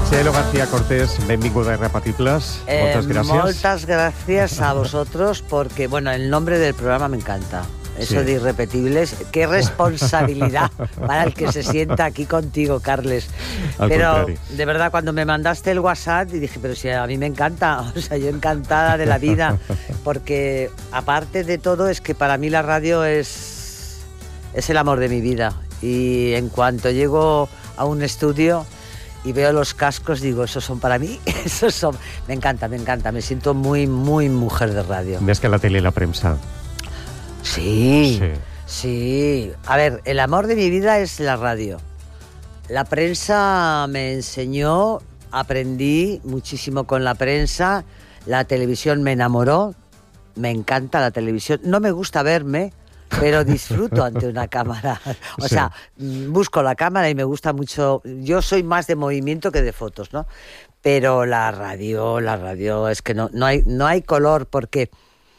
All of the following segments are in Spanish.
Txelo García Cortés, benvinguda a Irrepetibles. Muchas gracias. Muchas gracias a vosotros porque, bueno, el nombre del programa me encanta. Eso de Irrepetibles, qué responsabilidad para el que se sienta aquí contigo, Carles. Pero de verdad, cuando me mandaste el WhatsApp, y dije, pero si a mí me encanta, o sea, yo encantada de la vida, porque aparte de todo es que para mí la radio es el amor de mi vida. Y en cuanto llego a un estudio y veo los cascos, digo, esos son para mí, esos son... Me encanta, me siento muy, muy mujer de radio. Més que la tele i la premsa. Sí. A ver, el amor de mi vida es la radio. La prensa me enseñó, aprendí muchísimo con la prensa. La televisión me enamoró. Me encanta la televisión. No me gusta verme, pero disfruto ante una cámara. O sea, busco la cámara y me gusta mucho. Yo soy más de movimiento que de fotos, ¿no? Pero la radio es que no hay color, porque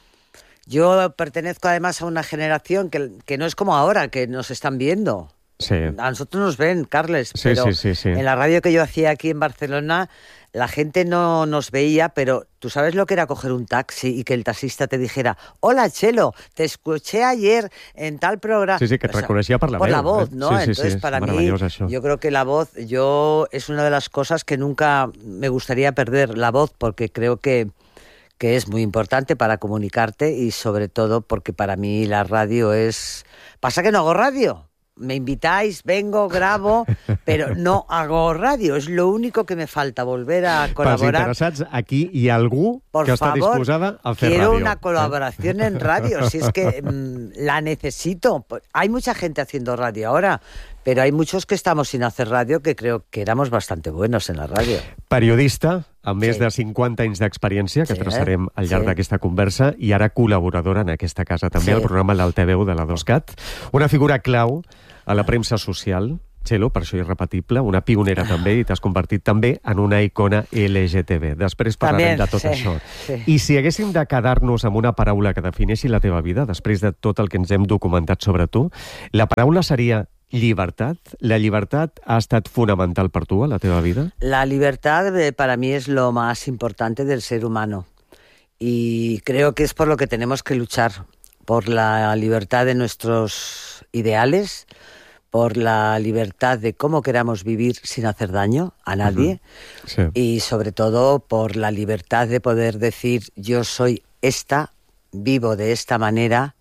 yo pertenezco además a una generación que no es como ahora, que nos están viendo. Sí. A nosotros nos ven, Carles, pero en la radio que yo hacía aquí en Barcelona, la gente no nos veía, pero ¿tú sabes lo que era coger un taxi y que el taxista te dijera: hola, Txelo, te escuché ayer en tal programa? Sí, que te reconeixia por la veu. Por la voz, ¿no? Entonces, para mí, yo creo que la voz, es una de las cosas que nunca me gustaría perder, la voz, porque creo que es muy importante para comunicarte y sobre todo porque para mí la radio es... Pasa que no hago radio. Me invitáis, vengo, grabo, pero no hago radio. Es lo único que me falta, volver a colaborar. Pels interessats, aquí hi ha algú que està disposada a fer quiero radio. Una colaboración en radio, si es que la necesito. Hay mucha gente haciendo radio ahora, pero hay muchos que estamos sin hacer radio que creo que éramos bastante buenos en la radio. Periodista, amb més de 50 anys d'experiència, que traçarem al llarg d'aquesta conversa, i ara col·laboradora en aquesta casa també, al programa L'Altaveu de la 2CAT. Una figura clau a la premsa social, Txelo, per això irrepetible, una pionera també, i t'has convertit també en una icona LGTB. Després parlarem de tot això. I si haguéssim de quedar-nos amb una paraula que defineixi la teva vida, després de tot el que ens hem documentat sobre tu, la paraula seria llibertat. ¿La libertad ha estat fundamental per tu a la teva vida? La libertad para mí es lo más importante del ser humano. Y creo que es por lo que tenemos que luchar. Por la libertad de nuestros ideales, por la libertad de cómo queramos vivir sin hacer daño a nadie, y sobre todo por la libertad de poder decir: yo soy esta, vivo de esta manera,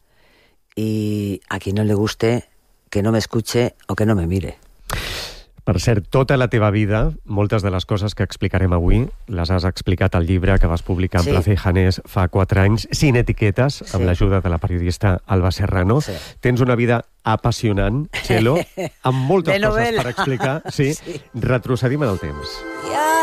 y a quien no le guste, que no me escuche o que no me mire. Per cert, tota la teva vida, moltes de les coses que explicarem avui, les has explicat al llibre que vas publicar en Plaza y Janés fa 4 anys, sin etiquetes, amb l'ajuda de la periodista Alba Serrano. Tens una vida apassionant, Txelo, amb moltes coses per explicar. Retrocedim en el temps.